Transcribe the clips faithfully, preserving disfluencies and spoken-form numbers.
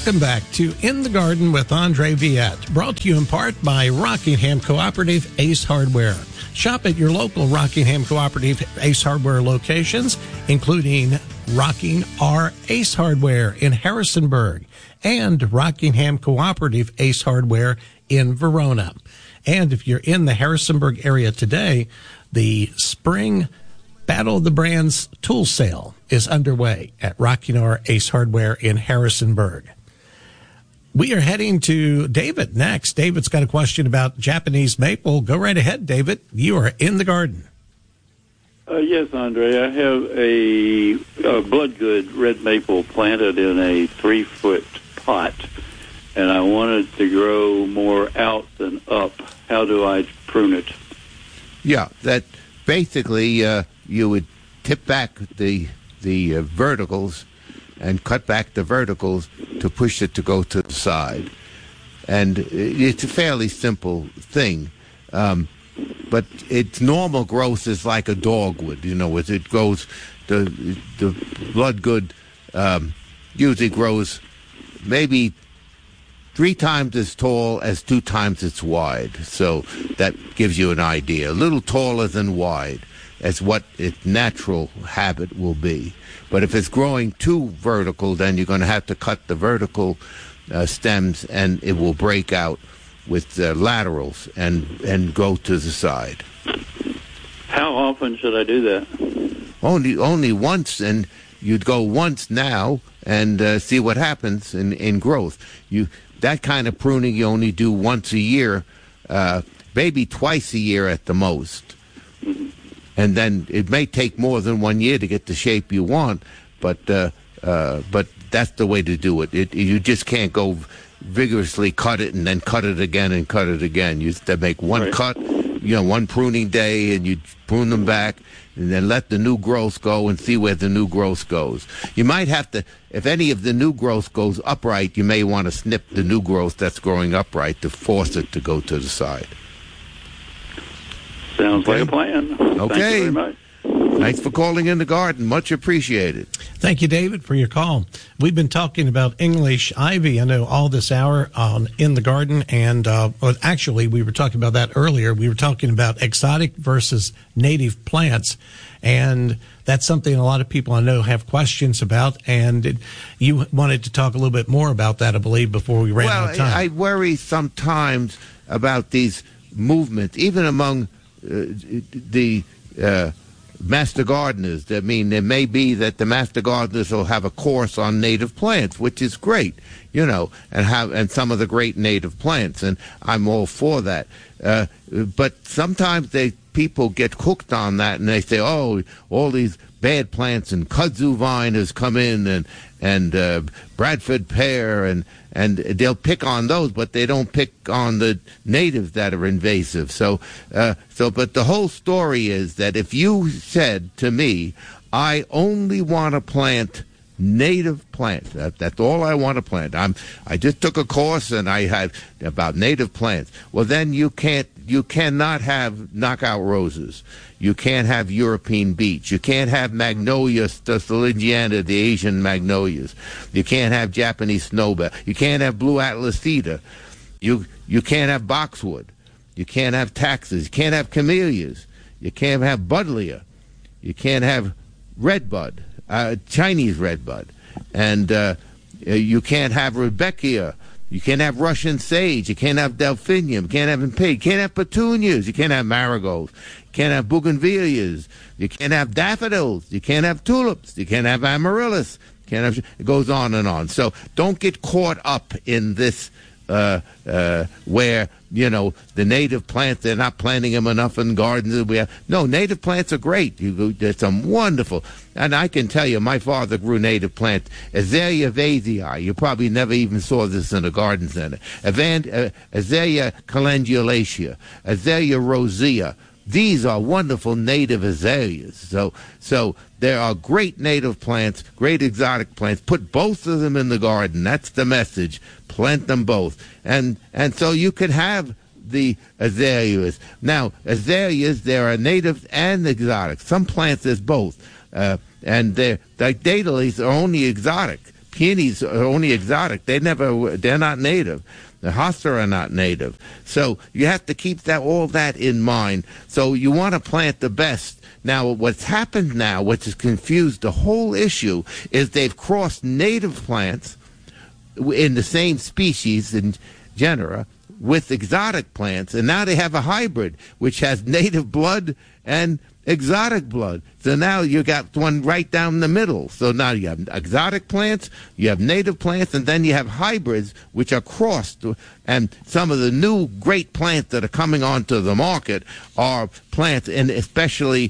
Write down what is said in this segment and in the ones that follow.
Welcome back to In the Garden with Andre Viette, brought to you in part by Rockingham Cooperative Ace Hardware. Shop at your local Rockingham Cooperative Ace Hardware locations, including Rocking R Ace Hardware in Harrisonburg and Rockingham Cooperative Ace Hardware in Verona. And if you're in the Harrisonburg area today, the spring Battle of the Brands tool sale is underway at Rocking R Ace Hardware in Harrisonburg. We are heading to David next. David's got a question about Japanese maple. Go right ahead, David. You are in the garden. Uh, yes, Andre. I have a, a Bloodgood red maple planted in a three-foot pot, and I want it to grow more out than up. How do I prune it? Yeah, that basically uh, you would tip back the the uh, verticals and cut back the verticals to push it to go to the side. And it's a fairly simple thing. Um, but its normal growth is like a dogwood, you know, as it goes, the the Bloodgood um, usually grows maybe three times as tall as two times as wide. So that gives you an idea. A little taller than wide as what its natural habit will be. But if it's growing too vertical, then you're going to have to cut the vertical uh, stems, and it will break out with uh, laterals and, and go to the side. How often should I do that? Only only once, and you'd go once now and uh, see what happens in, in growth. You that kind of pruning you only do once a year, uh, maybe twice a year at the most. And then it may take more than one year to get the shape you want, but uh, uh, but that's the way to do it. It. You just can't go vigorously cut it and then cut it again and cut it again. You have to make one right. cut, you know, one pruning day, and you prune them back, and then let the new growth go and see where the new growth goes. You might have to, if any of the new growth goes upright, you may want to snip the new growth that's growing upright to force it to go to the side. Sounds okay. like a plan. Okay. Thank you very much. Thanks for calling In the Garden. Much appreciated. Thank you, David, for your call. We've been talking about English ivy, I know, all this hour on In the Garden. And uh, well, actually, we were talking about that earlier. We were talking about exotic versus native plants. And that's something a lot of people I know have questions about. And it, you wanted to talk a little bit more about that, I believe, before we ran well, out of time. I, I worry sometimes about these movements, even among uh, the uh, master gardeners. I mean, there may be that the master gardeners will have a course on native plants, which is great, you know, and have and some of the great native plants, and I'm all for that. Uh, but sometimes they people get hooked on that, and they say, "Oh, all these bad plants and kudzu vine has come in, and and uh, Bradford pear, and and they'll pick on those, but they don't pick on the natives that are invasive." So, uh, so, but the whole story is that if you said to me, "I only want to plant native plants. That, that's all I want to plant. I'm. I just took a course and I had about native plants." Well, then you can't. You cannot have knockout roses. You can't have European beech. You can't have Magnolia stalingiana, the Asian magnolias. You can't have Japanese snowbell. You can't have blue atlas cedar. You you can't have boxwood. You can't have taxus. You can't have camellias. You can't have buddleia. You can't have redbud. Uh, Chinese redbud, and uh, you can't have Rudbeckia. You can't have Russian sage. You can't have delphinium. You can't have impig. You can't have petunias. You can't have marigolds. You can't have bougainvilleas. You can't have daffodils. You can't have tulips. You can't have amaryllis. You can't have. It goes on and on. So don't get caught up in this uh, uh, where, you know, the native plants, they're not planting them enough in gardens. We have, no, native plants are great. You go, there's some wonderful, and I can tell you, my father grew native plants. Azalea vasei, you probably never even saw this in a garden center. Avan, uh, Azalea calendulaceae, Azalea rosea. These are wonderful native azaleas. So, so there are great native plants, great exotic plants. Put both of them in the garden. That's the message. Plant them both, and and so you can have the azaleas. Now, azaleas, there are native and exotic. Some plants there's both, uh, and they're like daedalus are only exotic. peonies are only exotic. They never, they're not native. The hosta are not native. So you have to keep that all that in mind. So you want to plant the best. Now, what's happened now, which has confused the whole issue, is they've crossed native plants in the same species and genera with exotic plants, and now they have a hybrid which has native blood and exotic blood. So now you got one right down the middle. So now you have exotic plants, you have native plants, and then you have hybrids which are crossed. And some of the new great plants that are coming onto the market are plants, and especially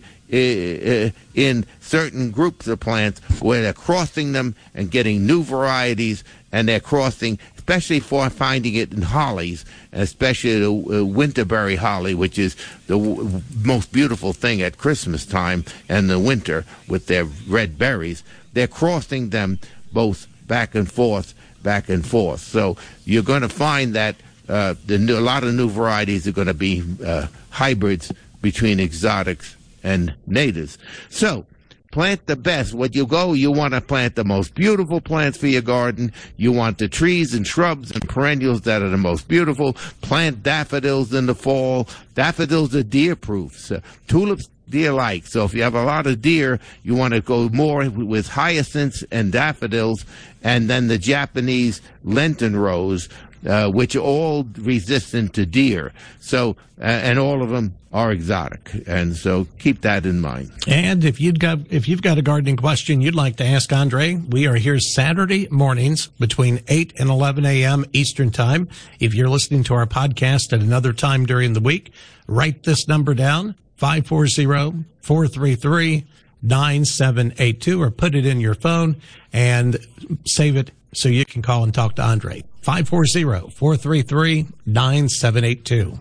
in certain groups of plants where they're crossing them and getting new varieties, and they're crossing, especially for finding it in hollies, especially the uh, winterberry holly, which is the w- most beautiful thing at Christmas time and the winter with their red berries. They're crossing them both back and forth, back and forth. So you're going to find that uh, the new, a lot of new varieties are going to be uh, hybrids between exotics and natives. So plant the best. When you go, you want to plant the most beautiful plants for your garden. You want the trees and shrubs and perennials that are the most beautiful. Plant daffodils in the fall. Daffodils are deer-proof. So, tulips, deer-like. So if you have a lot of deer, you want to go more with hyacinths and daffodils, and then the Japanese Lenten rose, uh, which are all resistant to deer. So, uh, and all of them are exotic, and so keep that in mind. And if you've got if you've got a gardening question you'd like to ask Andre, we are here Saturday mornings between eight and eleven a.m. Eastern Time. If you're listening to our podcast at another time during the week, write this number down, five four zero, four three three, nine seven eight two, or put it in your phone and save it so you can call and talk to Andre. five four zero, four three three, nine seven eight two.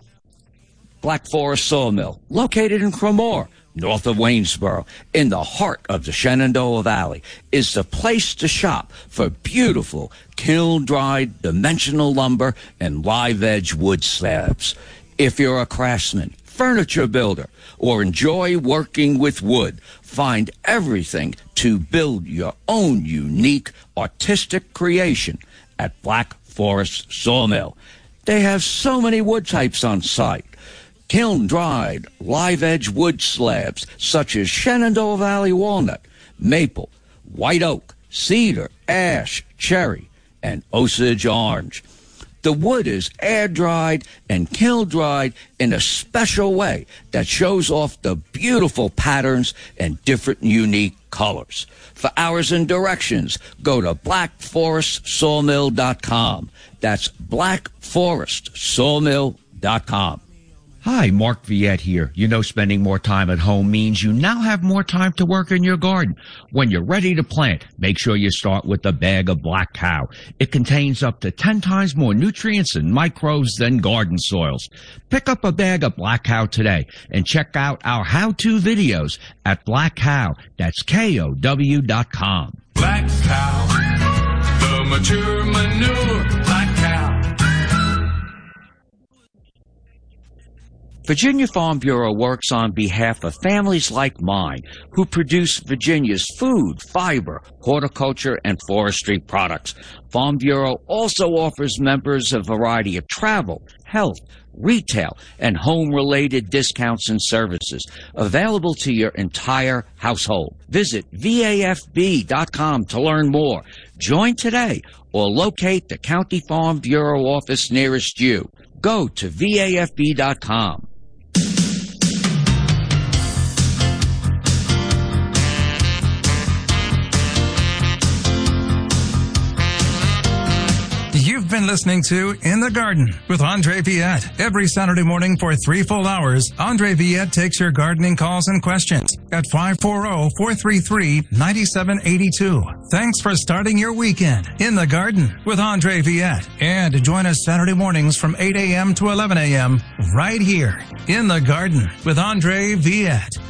Black Forest Sawmill, located in Cremore, north of Waynesboro, in the heart of the Shenandoah Valley, is the place to shop for beautiful kiln-dried dimensional lumber and live-edge wood slabs. If you're a craftsman, furniture builder, or enjoy working with wood, find everything to build your own unique artistic creation at Black Forest Sawmill. They have so many wood types on site. Kiln-dried, live-edge wood slabs such as Shenandoah Valley walnut, maple, white oak, cedar, ash, cherry, and Osage orange. The wood is air-dried and kiln-dried in a special way that shows off the beautiful patterns and different unique colors. For hours and directions, go to black forest sawmill dot com. That's black forest sawmill dot com. Hi, Mark Viette here. You know, spending more time at home means you now have more time to work in your garden. When you're ready to plant, make sure you start with a bag of Black Cow. It contains up to ten times more nutrients and microbes than garden soils. Pick up a bag of Black Cow today and check out our how-to videos at Black Cow. That's K O W dot com. Black Cow, the mature manure, Black Cow. Virginia Farm Bureau works on behalf of families like mine who produce Virginia's food, fiber, horticulture, and forestry products. Farm Bureau also offers members a variety of travel, health, retail, and home-related discounts and services available to your entire household. Visit V A F B dot com to learn more. Join today or locate the County Farm Bureau office nearest you. Go to V A F B dot com. You've been listening to In the Garden with Andre Viette. Every Saturday morning for three full hours, Andre Viette takes your gardening calls and questions at five four zero, four three three, nine seven eight two. Thanks for starting your weekend in the garden with Andre Viette. And join us Saturday mornings from eight a.m. to eleven a.m. right here in the Garden with Andre Viette.